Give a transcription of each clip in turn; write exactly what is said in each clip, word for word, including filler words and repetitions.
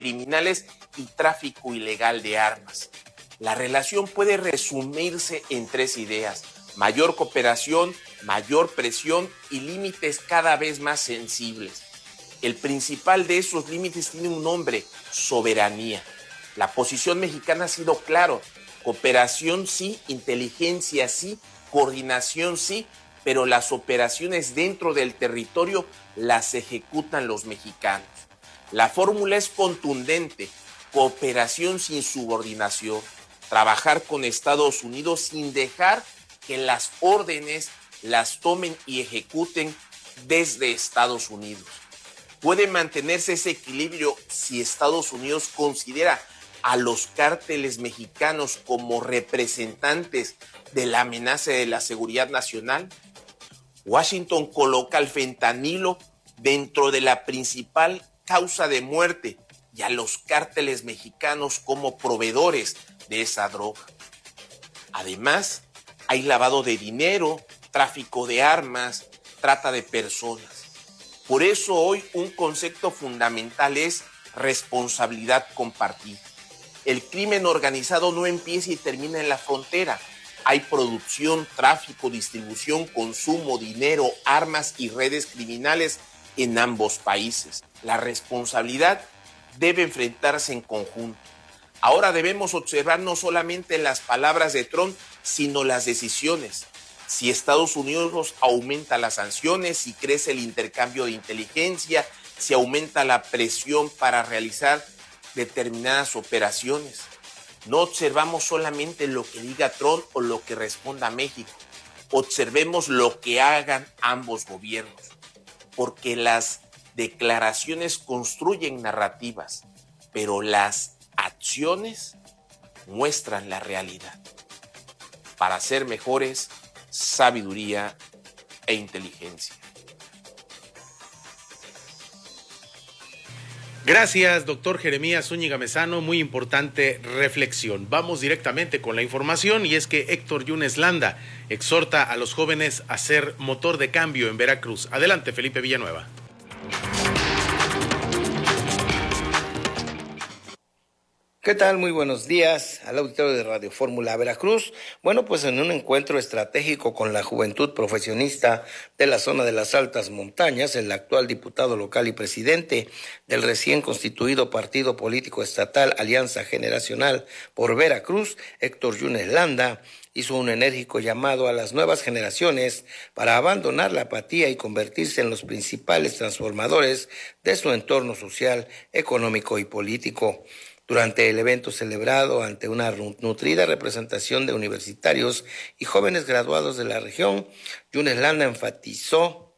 criminales y tráfico ilegal de armas. La relación puede resumirse en tres ideas: mayor cooperación, mayor presión y límites cada vez más sensibles. El principal de esos límites tiene un nombre: soberanía. La posición mexicana ha sido claro: cooperación sí, inteligencia sí, coordinación sí, pero las operaciones dentro del territorio las ejecutan los mexicanos. La fórmula es contundente: cooperación sin subordinación, trabajar con Estados Unidos sin dejar que las órdenes las tomen y ejecuten desde Estados Unidos. Puede mantenerse ese equilibrio si Estados Unidos considera a los cárteles mexicanos como representantes de la amenaza de la seguridad nacional. Washington coloca el fentanilo dentro de la principal causa de muerte y a los cárteles mexicanos como proveedores de esa droga. Además, hay lavado de dinero, tráfico de armas, trata de personas. Por eso hoy un concepto fundamental es responsabilidad compartida. El crimen organizado no empieza y termina en la frontera. Hay producción, tráfico, distribución, consumo, dinero, armas y redes criminales en ambos países. La responsabilidad debe enfrentarse en conjunto. Ahora debemos observar no solamente las palabras de Trump, sino las decisiones. Si Estados Unidos aumenta las sanciones, si crece el intercambio de inteligencia, si aumenta la presión para realizar determinadas operaciones. No observamos solamente lo que diga Trump o lo que responda México. Observemos lo que hagan ambos gobiernos, porque las declaraciones construyen narrativas, pero las acciones muestran la realidad. Para ser mejores, sabiduría e inteligencia. Gracias, doctor Jeremías Zúñiga Mezano, muy importante reflexión. Vamos directamente con la información, y es que Héctor Yunes Landa exhorta a los jóvenes a ser motor de cambio en Veracruz. Adelante, Felipe Villanueva. ¿Qué tal? Muy buenos días al auditorio de Radio Fórmula Veracruz. Bueno, pues en un encuentro estratégico con la juventud profesionista de la zona de las altas montañas, el actual diputado local y presidente del recién constituido partido político estatal Alianza Generacional por Veracruz, Héctor Yunes Landa, hizo un enérgico llamado a las nuevas generaciones para abandonar la apatía y convertirse en los principales transformadores de su entorno social, económico y político. Durante el evento celebrado ante una nutrida representación de universitarios y jóvenes graduados de la región, Yunes Landa enfatizó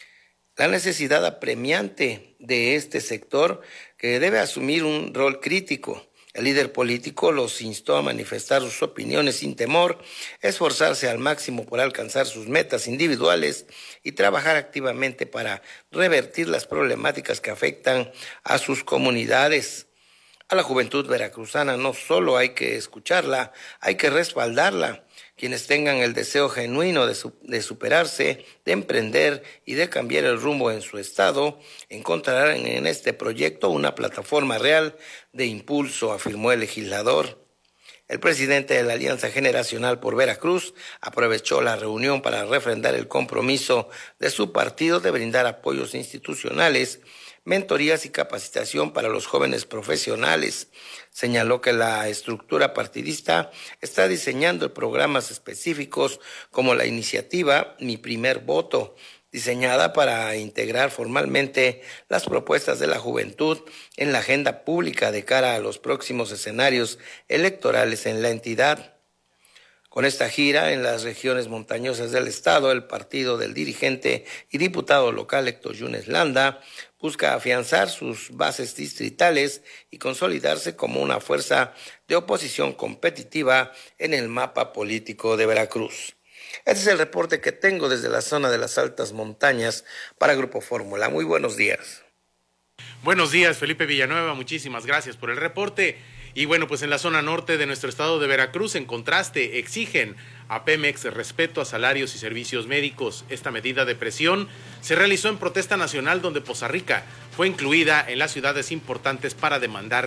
la necesidad apremiante de este sector, que debe asumir un rol crítico. El líder político los instó a manifestar sus opiniones sin temor, esforzarse al máximo por alcanzar sus metas individuales y trabajar activamente para revertir las problemáticas que afectan a sus comunidades. A la juventud veracruzana no solo hay que escucharla, hay que respaldarla. Quienes tengan el deseo genuino de, su, de superarse, de emprender y de cambiar el rumbo en su estado, encontrarán en este proyecto una plataforma real de impulso, afirmó el legislador. El presidente de la Alianza Generacional por Veracruz aprovechó la reunión para refrendar el compromiso de su partido de brindar apoyos institucionales, mentorías y capacitación para los jóvenes profesionales. Señaló que la estructura partidista está diseñando programas específicos como la iniciativa Mi Primer Voto, diseñada para integrar formalmente las propuestas de la juventud en la agenda pública de cara a los próximos escenarios electorales en la entidad. Con esta gira en las regiones montañosas del estado, el partido del dirigente y diputado local Héctor Yunes Landa busca afianzar sus bases distritales y consolidarse como una fuerza de oposición competitiva en el mapa político de Veracruz. Este es el reporte que tengo desde la zona de las altas montañas para Grupo Fórmula. Muy buenos días. Buenos días, Felipe Villanueva, muchísimas gracias por el reporte. Y bueno, pues en la zona norte de nuestro estado de Veracruz, en contraste, exigen a Pemex respeto a salarios y servicios médicos. Esta medida de presión se realizó en protesta nacional, donde Poza Rica fue incluida en las ciudades importantes para demandar